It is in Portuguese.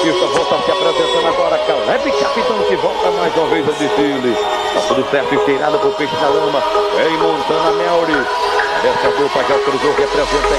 pista, volta se apresentando agora. Caleb Capitão que volta mais uma vez a desfile. Tá tudo certo, esteirado pro peixe na lama. Vem Montana Melri. Dessa dupla já cruzou, representa a